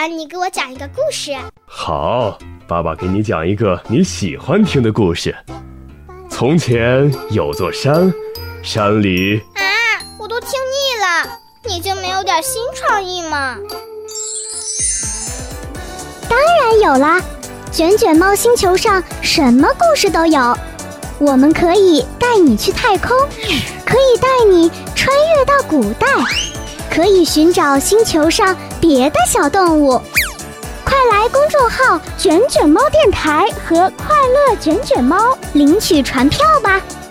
你给我讲一个故事。 好，爸爸给你讲一个你喜欢听的故事。从前有座山，山里…… 我都听腻了，你就没有点新创意吗？ 当然有啦，卷卷猫星球上什么故事都有。我们可以带你去太空，可以带你穿越到古代，可以寻找星球上别的小动物。快来公众号卷卷猫电台和快乐卷卷猫领取传票吧。